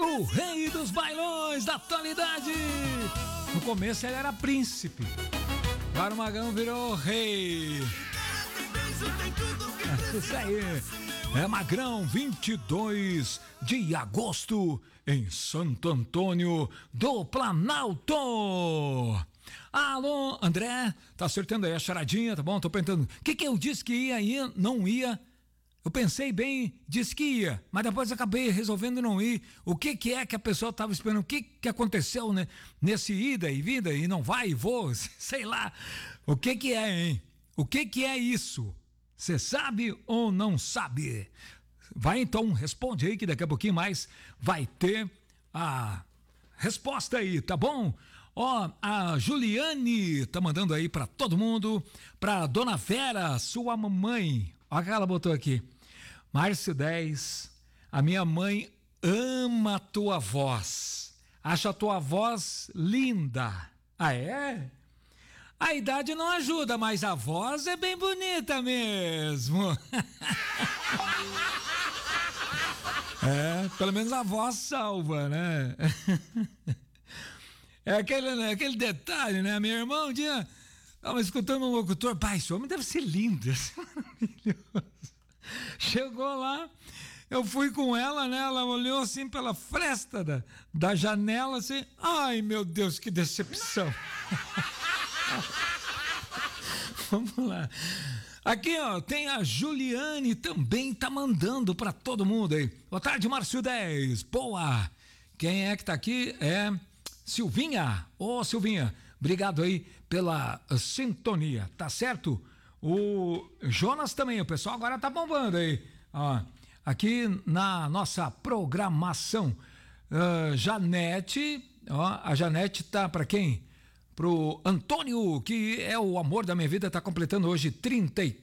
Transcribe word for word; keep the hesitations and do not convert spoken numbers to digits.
o rei dos bailões da atualidade. No começo ele era príncipe, agora o Magão virou rei. É isso aí. É Magrão, vinte e dois de agosto, em Santo Antônio do Planalto. Alô, André, tá acertando aí a charadinha, tá bom? Tô perguntando, o que que eu disse que ia, ia, não ia? Eu pensei bem, disse que ia, mas depois acabei resolvendo não ir. O que que é que a pessoa tava esperando? O que que aconteceu, né? Nesse ida e vida e não vai e vou, sei lá. O que que é, hein? O que que é isso? Você sabe ou não sabe? Vai então, responde aí que daqui a pouquinho mais vai ter a resposta aí, tá bom? Ó, a Juliane tá mandando aí pra todo mundo, pra Dona Vera, sua mamãe. Olha o que ela botou aqui. Márcio dez, a minha mãe ama a tua voz, acha a tua voz linda. Ah, é? A idade não ajuda, mas a voz é bem bonita mesmo. É, pelo menos a voz salva, né? É aquele, né, aquele detalhe, né? Minha irmã um dia estava escutando um locutor, pai, esse homem deve ser lindo, deve ser maravilhoso. Chegou lá, eu fui com ela, né? Ela olhou assim pela fresta da, da janela, assim, ai meu Deus, que decepção. Vamos lá. Aqui, ó, tem a Juliane também, tá mandando pra todo mundo aí. Boa tarde, Márcio dez. Boa. Quem é que tá aqui? É Silvinha. Ô, oh, Silvinha, obrigado aí pela sintonia, tá certo? O Jonas também, o pessoal agora tá bombando aí. Ó, aqui na nossa programação. Uh, Janete, ó, a Janete tá pra quem? Pro Antônio, que é o amor da minha vida, tá completando hoje trinta e